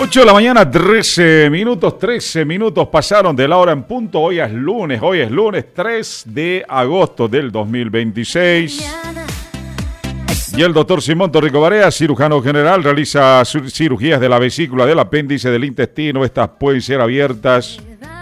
8 de la mañana, 13 minutos pasaron de la hora en punto. Hoy es lunes 3 de agosto del 2026. Y el doctor Simón Torrico Barea, cirujano general, realiza cirugías de la vesícula, del apéndice, del intestino. Estas pueden ser abiertas